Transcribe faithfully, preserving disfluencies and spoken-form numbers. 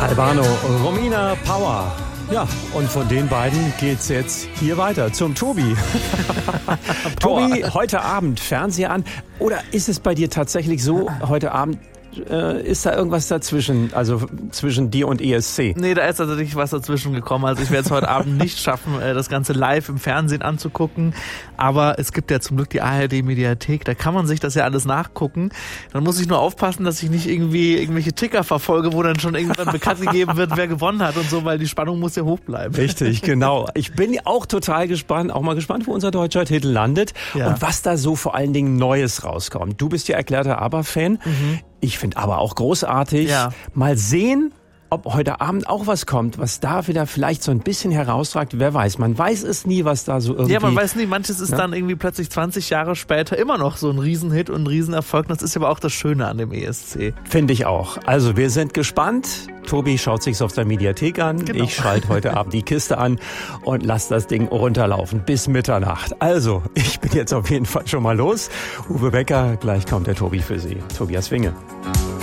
Albano, Romina Power. Ja, und von den beiden geht's jetzt hier weiter zum Tobi. Tobi, heute Abend Fernseher an. Oder ist es bei dir tatsächlich so, heute Abend äh, ist da irgendwas dazwischen, also zwischen dir und E S C? Nee, da ist tatsächlich was dazwischen gekommen. Also ich werde es heute Abend nicht schaffen, das Ganze live im Fernsehen anzugucken. Aber es gibt ja zum Glück die A R D-Mediathek, da kann man sich das ja alles nachgucken. Dann muss ich nur aufpassen, dass ich nicht irgendwie irgendwelche Ticker verfolge, wo dann schon irgendwann bekannt gegeben wird, wer gewonnen hat und so, weil die Spannung muss ja hoch bleiben. Richtig, genau. Ich bin auch total gespannt, auch mal gespannt, wo unser deutscher Titel landet ja. und was da so vor allen Dingen Neues rauskommt. Du bist ja erklärter ABBA-Fan. Mhm. Ich finde aber auch großartig. Ja. Mal sehen, ob heute Abend auch was kommt, was da wieder vielleicht so ein bisschen herausragt. Wer weiß, man weiß es nie, was da so irgendwie... Ja, man weiß nie, manches ist ja? dann irgendwie plötzlich zwanzig Jahre später immer noch so ein Riesenhit und ein Riesenerfolg. Das ist aber auch das Schöne an dem E S C. Finde ich auch. Also wir sind gespannt. Tobi schaut sich's auf der Mediathek an. Genau. Ich schalte heute Abend die Kiste an und lass das Ding runterlaufen bis Mitternacht. Also, ich bin jetzt auf jeden Fall schon mal los. Uwe Becker, gleich kommt der Tobi für Sie. Tobias Winge.